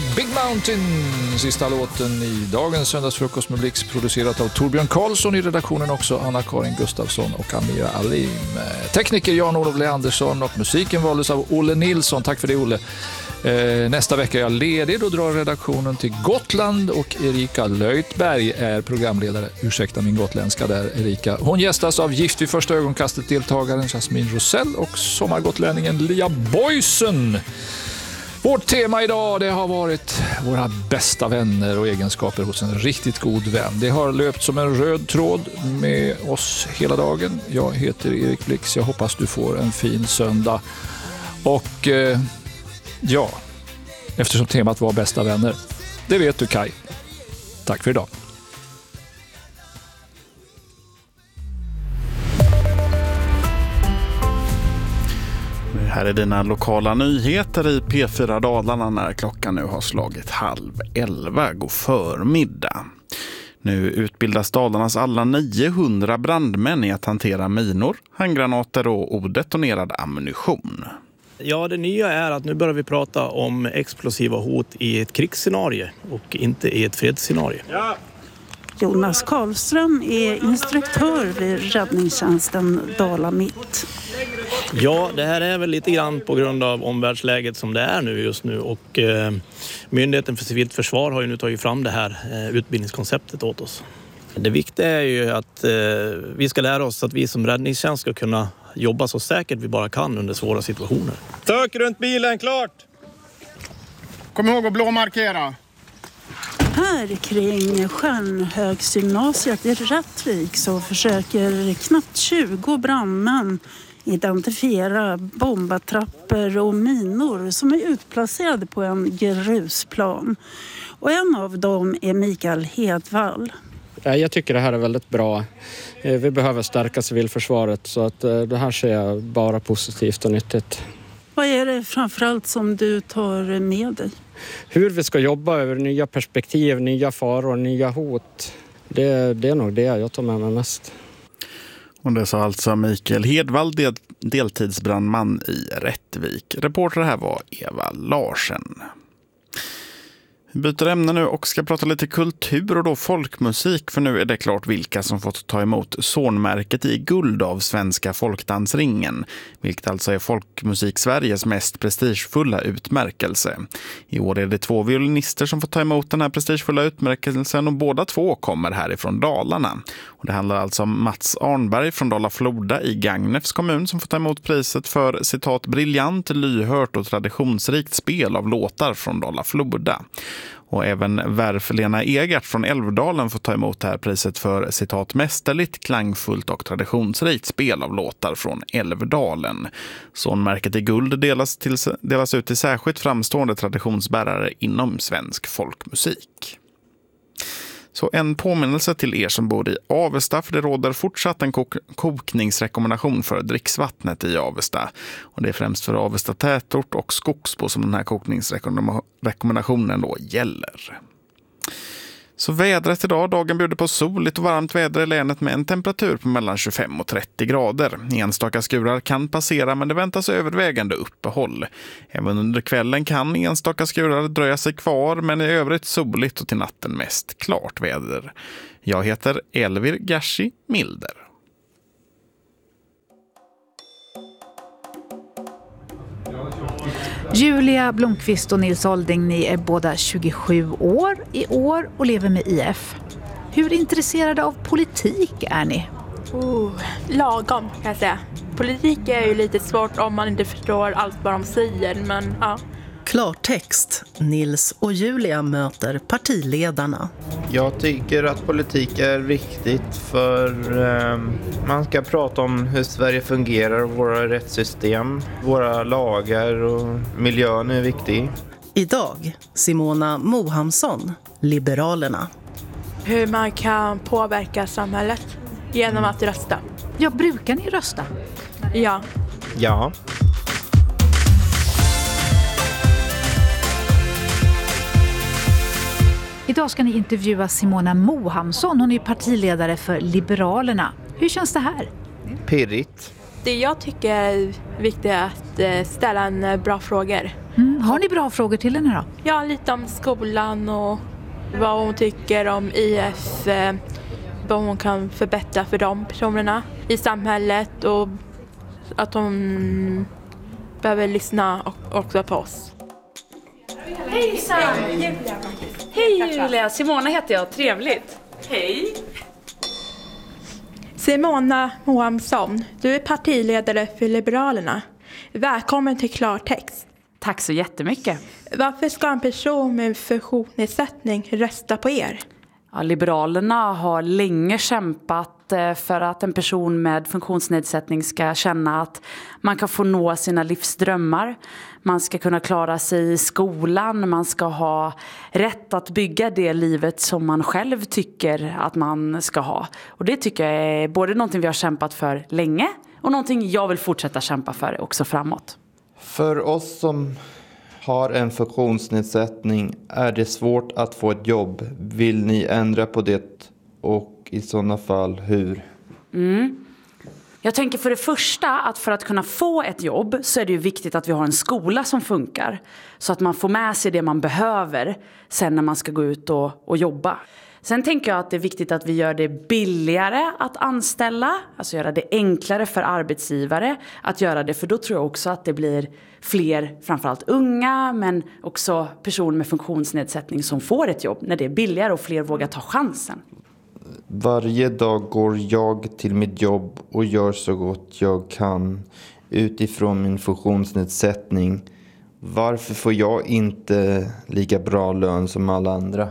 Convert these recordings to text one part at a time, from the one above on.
Big Mountain, sista låten i dagens söndagsfrukost med Blix, producerat av Torbjörn Karlsson, i redaktionen också Anna-Karin Gustafsson och Amira Alim. Tekniker Jan-Olof Leandersson, och musiken valdes av Olle Nilsson. Tack för det, Olle. Nästa vecka är jag ledig, då drar redaktionen till Gotland och Erika Löjtberg är programledare. Ursäkta min gotländska där, Erika. Hon gästas av Gift vid första ögonkastet-deltagaren Jasmin Rosell och sommargotlänningen Lia Boysen. Vårt tema idag, det har varit våra bästa vänner och egenskaper hos en riktigt god vän. Det har löpt som en röd tråd med oss hela dagen. Jag heter Erik Blix, jag hoppas du får en fin söndag. Och ja, eftersom temat var bästa vänner, det vet du Kai. Tack för idag. Här är dina lokala nyheter i P4 Dalarna när klockan nu har slagit 10:30. God förmiddag. Nu utbildas Dalarnas alla 900 brandmän i att hantera minor, handgranater och odetonerad ammunition. Ja, det nya är att nu börjar vi prata om explosiva hot i ett krigsscenario och inte i ett fredsscenario. Ja. Jonas Karlström är instruktör vid räddningstjänsten Dala Mitt. Ja, det här är väl lite grann på grund av omvärldsläget som det är nu just nu, och Myndigheten för civilt försvar har ju nu tagit fram det här utbildningskonceptet åt oss. Det viktiga är ju att vi ska lära oss att vi som räddningstjänst ska kunna jobba så säkert vi bara kan under svåra situationer. Sök runt bilen, klart! Kom ihåg att blåmarkera. Här kring Stjärnhögsgymnasiet i Rättvik så försöker knappt 20 brandmän identifiera bombattrapper och minor som är utplacerade på en grusplan. Och en av dem är Mikael Hedvall. Jag tycker det här är väldigt bra. Vi behöver stärka civilförsvaret, så att det här ser jag bara positivt och nyttigt. Vad är det framförallt som du tar med dig? Hur vi ska jobba över nya perspektiv, nya faror, nya hot. Det är nog det jag tar med mig mest. Och det sa alltså Mikael Hedvall, deltidsbrandman i Rättvik. Reporter här var Eva Larsen. Vi byter ämne nu och ska prata lite kultur och då folkmusik, för nu är det klart vilka som fått ta emot Zornmärket i guld av Svenska folkdansringen, vilket alltså är Folkmusik Sveriges mest prestigefulla utmärkelse. I år är det 2 violinister som får ta emot den här prestigefulla utmärkelsen, och båda 2 kommer härifrån Dalarna. Och det handlar alltså om Mats Arnberg från Dala-Floda i Gagnefs kommun som får ta emot priset för citat briljant, lyhört och traditionsrikt spel av låtar från Dala-Floda. Och även Lena Egert från Älvdalen får ta emot det här priset för citat mästerligt, klangfullt och traditionsrikt spel av låtar från Älvdalen. Zornmärket i guld delas ut till särskilt framstående traditionsbärare inom svensk folkmusik. Så en påminnelse till er som bor i Avesta, för det råder fortsatt en kokningsrekommendation för dricksvattnet i Avesta. Och det är främst för Avesta tätort och Skogsbo som den här kokningsrekommendationen då gäller. Så vädret idag, dagen bjuder på soligt och varmt väder i länet med en temperatur på mellan 25 och 30 grader. Enstaka skurar kan passera, men det väntas övervägande uppehåll. Även under kvällen kan enstaka skurar dröja sig kvar, men i övrigt soligt och till natten mest klart väder. Jag heter Elvir Gashi Milder. Julia Blomqvist och Nils Olding, ni är båda 27 år i år och lever med IF. Hur intresserade av politik är ni? Lagom kan jag säga. Politik är ju lite svårt om man inte förstår allt vad de säger, men ja. Klartext. Nils och Julia möter partiledarna. Jag tycker att politik är viktigt för man ska prata om hur Sverige fungerar, våra rättssystem, våra lagar, och miljön är viktig. Idag Simona Mohamsson, Liberalerna. Hur man kan påverka samhället genom att rösta. Ja, brukar ni rösta? Ja. Ja. Idag ska ni intervjua Simona Mohamsson. Hon är partiledare för Liberalerna. Hur känns det här? Pirrigt. Det jag tycker är viktigt är att ställa en bra frågor. Har ni bra frågor till henne då? Ja, lite om skolan och vad hon tycker om IF, vad hon kan förbättra för de personerna i samhället och att hon behöver lyssna också på oss. Hejsan! Hej Julia, Simona heter jag, trevligt. Hej! Simona Mohamsson, du är partiledare för Liberalerna. Välkommen till Klartext. Tack så jättemycket. Varför ska en person med funktionsnedsättning rösta på er? Ja, Liberalerna har länge kämpat för att en person med funktionsnedsättning ska känna att man kan få nå sina livsdrömmar. Man ska kunna klara sig i skolan, man ska ha rätt att bygga det livet som man själv tycker att man ska ha. Och det tycker jag är både någonting vi har kämpat för länge och någonting jag vill fortsätta kämpa för också framåt. För oss som har en funktionsnedsättning är det svårt att få ett jobb. Vill ni ändra på det och i sådana fall hur? Jag tänker för det första att för att kunna få ett jobb så är det ju viktigt att vi har en skola som funkar. Så att man får med sig det man behöver sen när man ska gå ut och jobba. Sen tänker jag att det är viktigt att vi gör det billigare att anställa. Alltså göra det enklare för arbetsgivare att göra det. För då tror jag också att det blir fler, framförallt unga, men också personer med funktionsnedsättning som får ett jobb. När det är billigare och fler vågar ta chansen. Varje dag går jag till mitt jobb och gör så gott jag kan utifrån min funktionsnedsättning. Varför får jag inte lika bra lön som alla andra?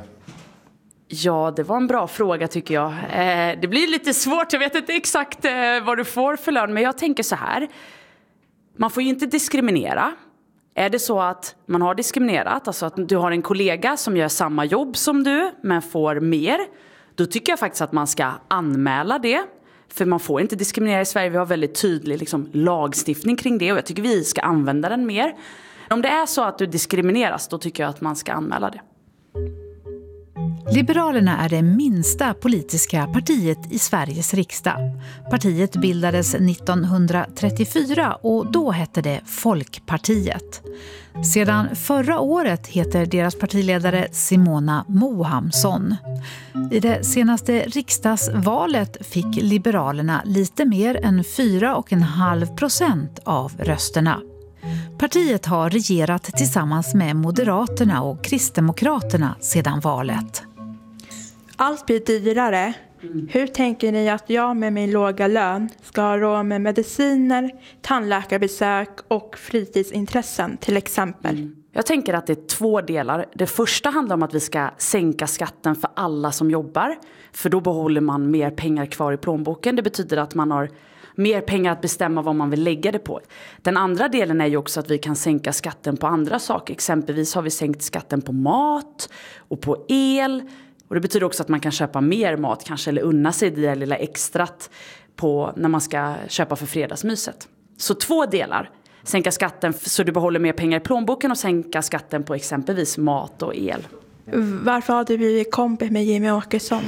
Ja, det var en bra fråga tycker jag. Det blir lite svårt, jag vet inte exakt vad du får för lön. Men jag tänker så här, man får ju inte diskriminera. Är det så att man har diskriminerat, alltså att du har en kollega som gör samma jobb som du men får mer, då tycker jag faktiskt att man ska anmäla det. För man får inte diskriminera i Sverige, vi har väldigt tydlig lagstiftning kring det och jag tycker vi ska använda den mer. Om det är så att du diskrimineras, då tycker jag att man ska anmäla det. Liberalerna är det minsta politiska partiet i Sveriges riksdag. Partiet bildades 1934 och då hette det Folkpartiet. Sedan förra året heter deras partiledare Simona Mohamsson. I det senaste riksdagsvalet fick Liberalerna lite mer än 4,5% av rösterna. Partiet har regerat tillsammans med Moderaterna och Kristdemokraterna sedan valet. Allt blir dyrare. Hur tänker ni att jag med min låga lön ska ha råd med mediciner, tandläkarbesök och fritidsintressen till exempel? Jag tänker att det är 2 delar. Det första handlar om att vi ska sänka skatten för alla som jobbar. För då behåller man mer pengar kvar i plånboken. Det betyder att man har mer pengar att bestämma vad man vill lägga det på. Den andra delen är ju också att vi kan sänka skatten på andra saker. Exempelvis har vi sänkt skatten på mat och på el. Och det betyder också att man kan köpa mer mat kanske eller unna sig det lilla extrat på när man ska köpa för fredagsmyset. Så 2 delar. Sänka skatten så du behåller mer pengar i plånboken och sänka skatten på exempelvis mat och el. Varför har du blivit kompis med Jimmie Åkesson?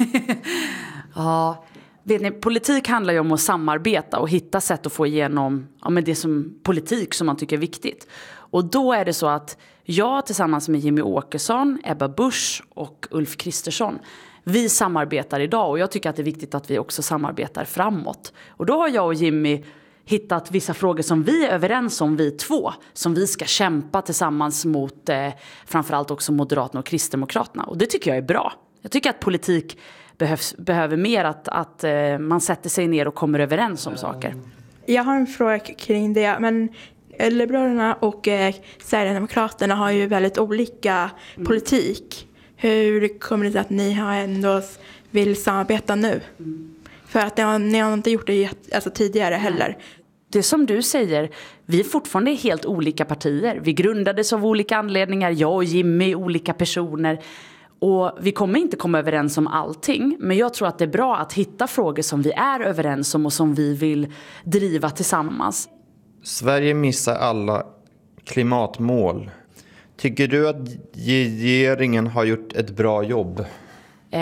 Ja, vet ni, politik handlar ju om att samarbeta och hitta sätt att få igenom men det som politik som man tycker är viktigt. Och då är det så att jag tillsammans med Jimmie Åkesson, Ebba Busch och Ulf Kristersson, vi samarbetar idag och jag tycker att det är viktigt att vi också samarbetar framåt. Och då har jag och Jimmie hittat vissa frågor som vi är överens om, vi 2, som vi ska kämpa tillsammans mot framförallt också Moderaterna och Kristdemokraterna. Och det tycker jag är bra. Jag tycker att politik behöver mer att man sätter sig ner och kommer överens om saker. Jag har en fråga kring det, men Liberalerna och Sverigedemokraterna har ju väldigt olika politik. Hur kommer det sig att ni har ändå vill samarbeta nu? För att ni har inte gjort det tidigare heller. Det som du säger, vi är fortfarande helt olika partier. Vi grundades av olika anledningar, jag och Jimmie, olika personer. Och vi kommer inte komma överens om allting. Men jag tror att det är bra att hitta frågor som vi är överens om och som vi vill driva tillsammans. Sverige missar alla klimatmål. Tycker du att regeringen har gjort ett bra jobb?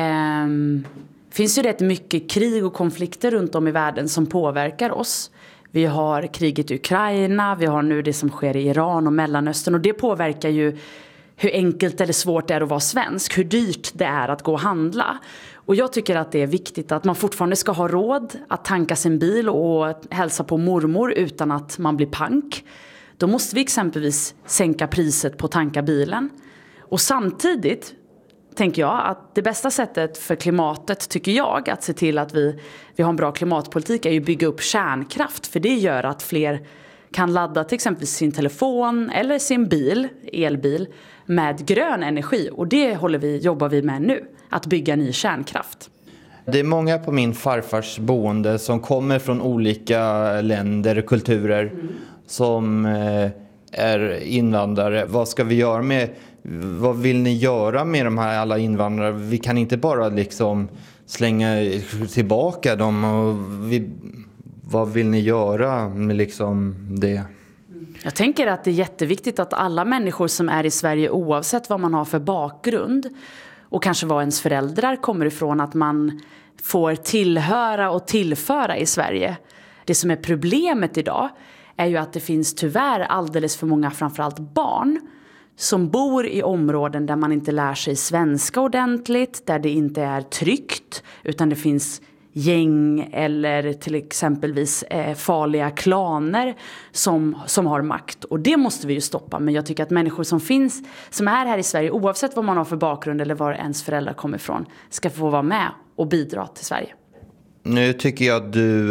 Finns ju rätt mycket krig och konflikter runt om i världen som påverkar oss. Vi har kriget i Ukraina, vi har nu det som sker i Iran och Mellanöstern. Och det påverkar ju hur enkelt eller svårt det är att vara svensk, hur dyrt det är att gå och handla. Och jag tycker att det är viktigt att man fortfarande ska ha råd att tanka sin bil och hälsa på mormor utan att man blir pank. Då måste vi exempelvis sänka priset på tanka bilen. Och samtidigt tänker jag att det bästa sättet för klimatet, tycker jag, att se till att vi har en bra klimatpolitik är ju att bygga upp kärnkraft. För det gör att fler kan ladda till exempel sin telefon eller sin bil, elbil, med grön energi. Och det jobbar vi med nu, att bygga ny kärnkraft. Det är många på min farfars boende som kommer från olika länder och kulturer som är invandrare. Vad ska vi göra med, vad vill ni göra med de här alla invandrare? Vi kan inte bara liksom slänga tillbaka dem. Och vad vill ni göra med liksom det? Jag tänker att det är jätteviktigt att alla människor som är i Sverige, oavsett vad man har för bakgrund och kanske var ens föräldrar kommer ifrån, att man får tillhöra och tillföra i Sverige. Det som är problemet idag är ju att det finns tyvärr alldeles för många, framförallt barn, som bor i områden där man inte lär sig svenska ordentligt, där det inte är tryggt, utan det finns gäng eller till exempelvis farliga klaner som har makt. Och det måste vi ju stoppa. Men jag tycker att människor som är här i Sverige, oavsett vad man har för bakgrund eller var ens föräldrar kommer ifrån, ska få vara med och bidra till Sverige. Nu tycker jag att du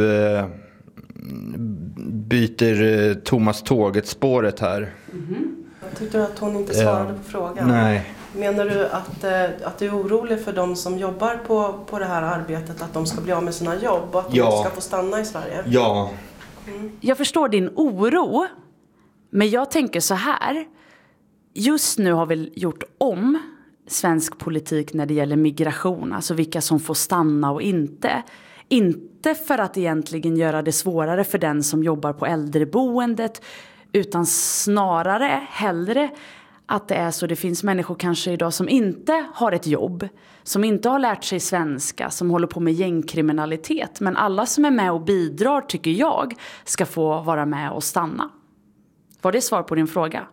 byter Thomas Tåget-spåret här. Jag tyckte att hon inte svarade på frågan. Nej. Menar du att du är orolig för de som jobbar på det här arbetet, att de ska bli av med sina jobb och att de ska få stanna i Sverige? Ja. Jag förstår din oro, men jag tänker så här. Just nu har vi gjort om svensk politik när det gäller migration, alltså vilka som får stanna och inte. Inte för att egentligen göra det svårare för den som jobbar på äldreboendet, utan snarare hellre att det är så. Det finns människor kanske idag som inte har ett jobb, som inte har lärt sig svenska, som håller på med gängkriminalitet. Men alla som är med och bidrar, tycker jag, ska få vara med och stanna. Var det svar på din fråga?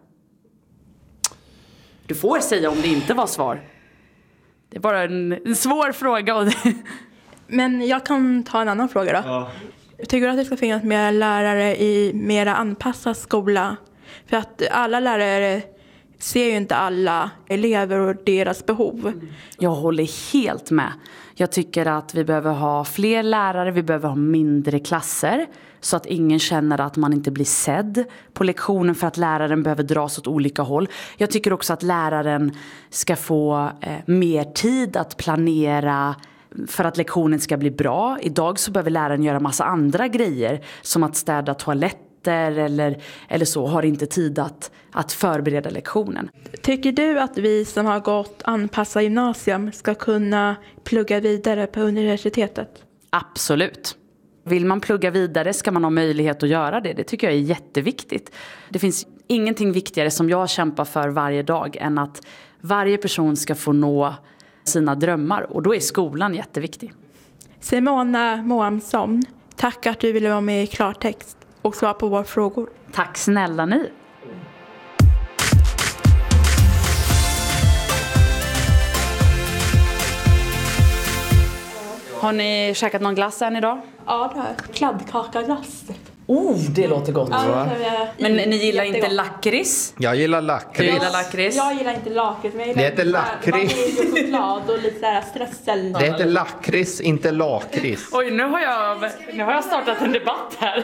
Du får säga om det inte var svar. Det är bara en svår fråga. Men jag kan ta en annan fråga då. Ja. Tycker du att det ska finnas mer lärare i mer anpassad skola? För att alla lärare ser ju inte alla elever och deras behov. Jag håller helt med. Jag tycker att vi behöver ha fler lärare, vi behöver ha mindre klasser. Så att ingen känner att man inte blir sedd på lektionen för att läraren behöver dras åt olika håll. Jag tycker också att läraren ska få mer tid att planera för att lektionen ska bli bra. Idag så behöver läraren göra massa andra grejer, som att städa toaletter eller så, har inte tid att förbereda lektionen. Tycker du att vi som har gått anpassa gymnasium ska kunna plugga vidare på universitetet? Absolut. Vill man plugga vidare ska man ha möjlighet att göra det. Det tycker jag är jätteviktigt. Det finns ingenting viktigare som jag kämpar för varje dag än att varje person ska få nå sina drömmar. Och då är skolan jätteviktig. Simona Mohamsson, tack att du ville vara med i Klartext och svara på våra frågor. Tack snälla ni. Har ni käkat någon glass än idag? Ja, det har jag. Kladdkakaglass. Det låter gott. Ja, men ni gillar inte lakrits? Jag gillar lakrits. Du gillar lakrits? Jag gillar inte lakrits, men jag gillar det heter lakrits. Choklad och lite där strössel. Det heter lakrits, inte lakrits. Oj, nu har jag startat en debatt här.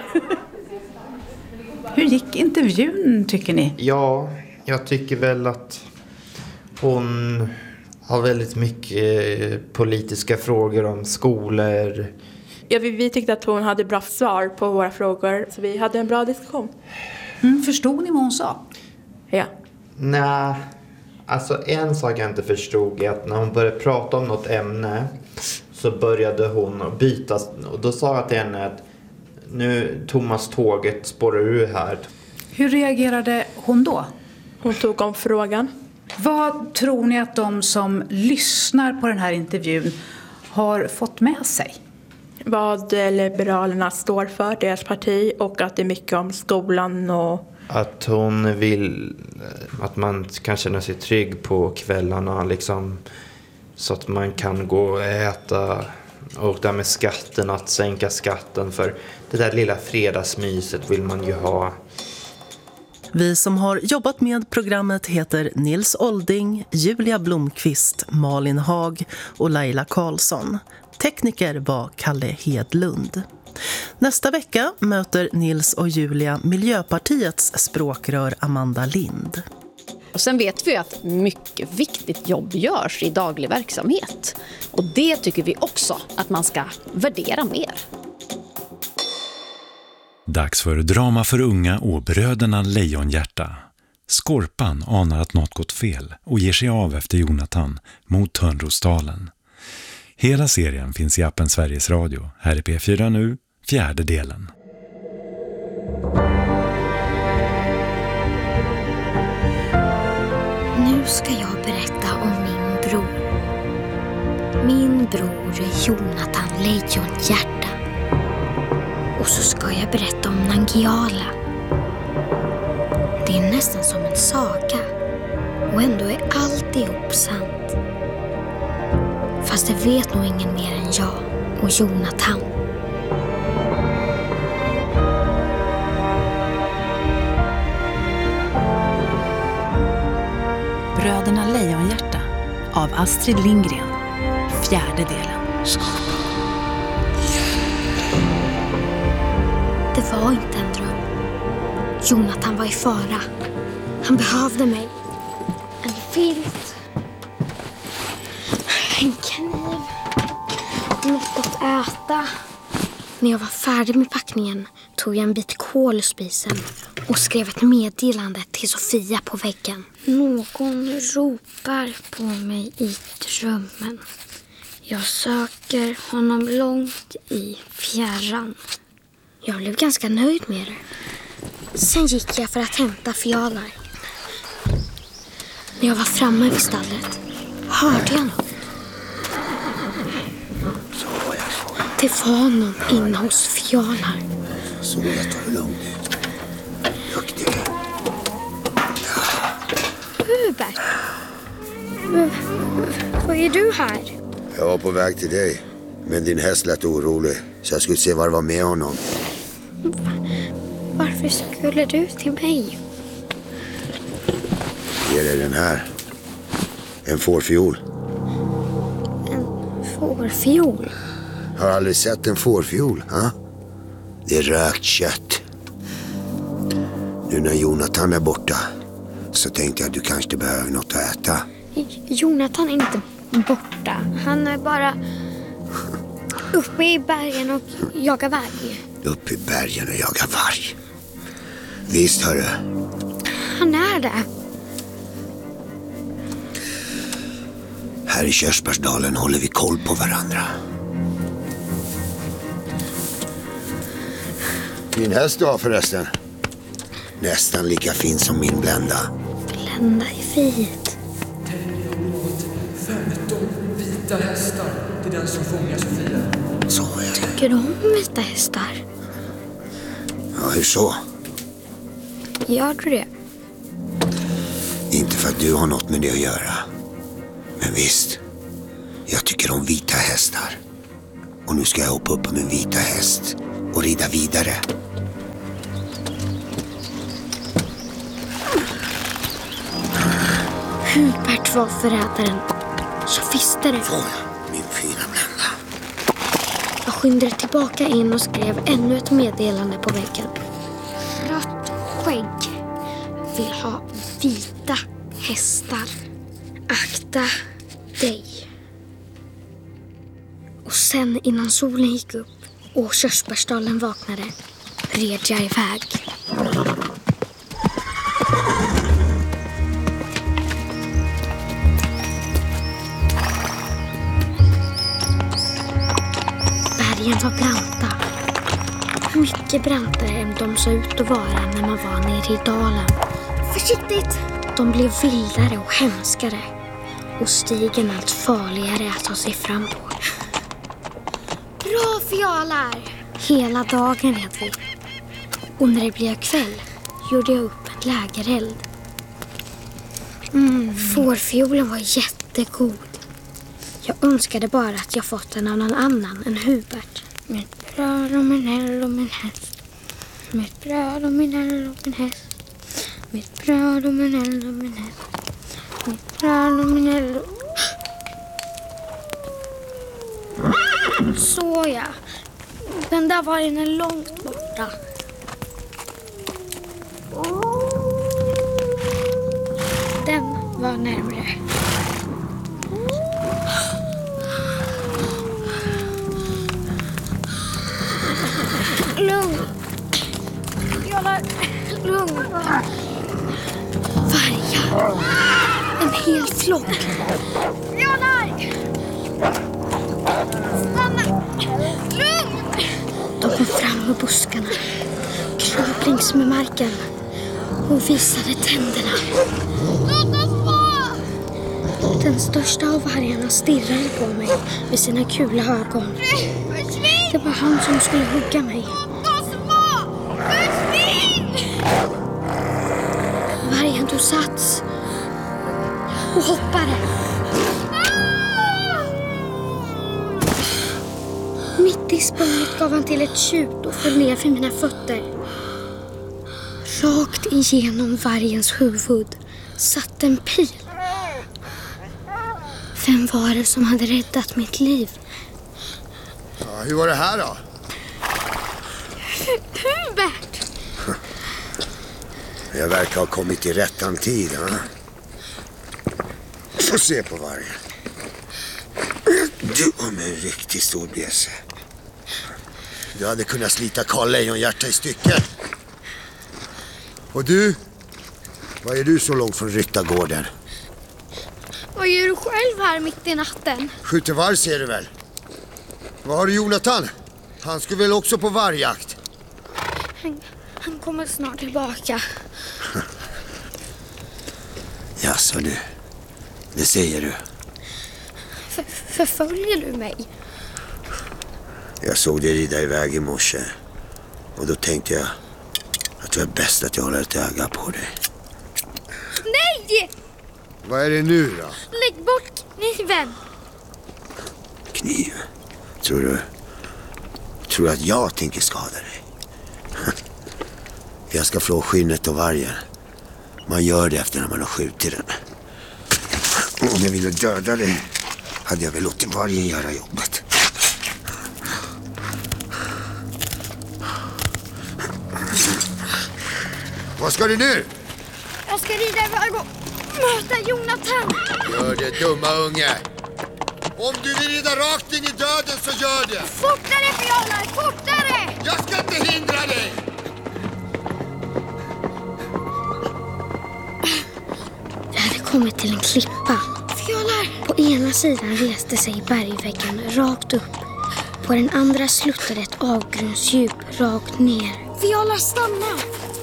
Hur gick intervjun, tycker ni? Ja, jag tycker väl att hon har väldigt mycket politiska frågor om skolor. Ja, vi tyckte att hon hade bra svar på våra frågor, så vi hade en bra diskussion. Förstod ni vad hon sa? Ja. Nej, alltså en sak jag inte förstod är att när hon började prata om något ämne så började hon byta. Och då sa jag till henne att nu Thomas Tåget spårar ur här. Hur reagerade hon då? Hon tog om frågan. Vad tror ni att de som lyssnar på den här intervjun har fått med sig? vad Liberalerna står för, deras parti, och att det är mycket om skolan och... Att hon vill att man kan känna sig trygg på kvällarna liksom, så att man kan gå och äta, och där med skatten, att sänka skatten, för det där lilla fredagsmyset vill man ju ha. Vi som har jobbat med programmet heter Nils Olding, Julia Blomqvist, Malin Haag och Laila Karlsson. Tekniker var Kalle Hedlund. Nästa vecka möter Nils och Julia Miljöpartiets språkrör Amanda Lind. Och sen vet vi att mycket viktigt jobb görs i daglig verksamhet. Och det tycker vi också att man ska värdera mer. Dags för drama för unga och bröderna Lejonhjärta. Skorpan anar att något gått fel och ger sig av efter Jonathan mot Törnrosdalen. Hela serien finns i appen Sveriges Radio. Här är P4 nu, 4:e delen. Nu ska jag berätta om min bror. Min bror är Jonathan Lejonhjärta. Och så ska jag berätta om Nangijala. Det är nästan som en saga. Och ändå är alltihop sant. Fast det vet nog ingen mer än jag och Jonathan. Bröderna Lejonhjärta av Astrid Lindgren. 4:e delen. Det var inte en dröm. Jonathan var i fara. Han behövde mig. En filt. En kniv. Något att äta. När jag var färdig med packningen tog jag en bit kol ur spisen och skrev ett meddelande till Sofia på väggen. Någon ropar på mig i drömmen. Jag söker honom långt i fjärran. Jag blev ganska nöjd med det. Sen gick jag för att hämta fjalar. När jag var framme vid stallet hörde jag något. Det var någon inne hos fjalar. Så jag tar det lugnt. Duktig. Hubert, vad är du här? Jag var på väg till dig. Men din häst lät orolig. Så jag skulle se vad det var med honom. Varför skulle du till mig? Ge dig den här. En fårfiol. En fårfiol? Har aldrig sett en fårfiol, ha? Det är rökt kött. Nu när Jonathan är borta så tänkte jag att du kanske behöver något att äta. Jonathan är inte borta. Han är bara uppe i bergen och jagar varg. Uppe i bergen och jagar varg? Visst, hörru. Han är det. Här i Körsbärsdalen håller vi koll på varandra. Min häst du har förresten. Nästan lika fin som min Blenda. Blenda är fint. 15 vita hästar till den som fångar Sofia. Så är det. Tycker du om vita hästar? Ja, hur så? Gör du det? Inte för att du har något med det att göra. Men visst, jag tycker om vita hästar. Och nu ska jag hoppa upp på min vita häst och rida vidare. Hubert var förrädaren. Jag visste det. Får jag, min fina Blenda? Jag skyndade tillbaka in och skrev ännu ett meddelande på väggen. Rött skägg vill ha vita hästar. Akta dig. Och sen innan solen gick upp och Körsbärsdalen vaknade red jag iväg. Bergen var branta. Mycket brantare än de såg ut att vara när man var nere i dalen. Försiktigt! De blev vildare och hemskare. Och stigen allt farligare att ta sig fram på. Bra Hallå fjalar! Hela dagen red vi. Och när det blev kväll gjorde jag upp ett lägereld. Fårfiolen var jättegod. Jag önskade bara att jag fått den av någon annan än Hubert. Mitt bröd och min häll och min häst. Mitt bröd och min häll och min häst. Mitt bröd och min häll och min häst. Mitt bröd och min häll och... Så ja. Den där vargen är långt borta. Den var närmare. Lugn. Fjolar, lugn. Vargar. En hel flock. Fjolar! Stanna! Lugn! De kom fram ur buskarna. Kröp längs med marken. Och visade tänderna. Låt oss gå! Den största av vargarna stirrade på mig med sina kula ögon. Det var han som skulle hugga mig. Vargen tog sats och hoppade. Mitt i språnget gav han till ett tjut och föll ner för mina fötter. Rakt igenom vargens huvud satt en pil. Vem var det som hade räddat mitt liv? Ja, hur var det här då? Hubert! Jag verkar ha kommit i rättan tid. Ja? Få se på vargen. Du var med en riktigt stor bjässe. Du hade kunnat slita Karl Lejonhjärta i stycken. Och du? Vad är du så långt från ryttargården? Vad gör du själv här mitt i natten? Skjuter varg ser du väl? Vad har du Jonathan? Han skulle väl också på vargjakt? Han kommer snart tillbaka. Jaså du, det säger du. Förföljer du mig? Jag såg dig rida iväg i morse. Och då tänkte jag att det är bäst att jag håller ett öga på dig. Nej! Vad är det nu då? Lägg bort kniven. Kniv? Tror du att jag tänker skada dig? Jag ska flå skinnet och vargen. Man gör det efter när man har skjutit den. Om jag ville döda dig hade jag väl låtit vargen göra jobbet. Vad ska du nu? Jag ska rida iväg och möta Jonathan. Gör det, dumma unge. Om du vill rida rakt in i döden så gör det. Fortare, fjolar, fortare! Jag ska inte hindra dig. Vi hade kommit till en klippa. Fjolar! På ena sidan reste sig bergväggen rakt upp. På den andra sluttade ett avgrundsdjup rakt ner. Fjolar, stanna!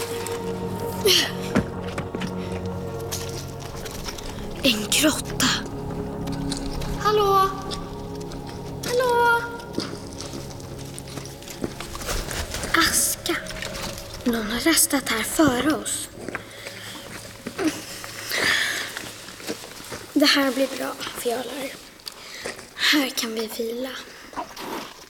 En grotta. Hallå? Hallå? Aska. Någon har rastat här före oss. Det här blir bra, fjolar. Här kan vi vila.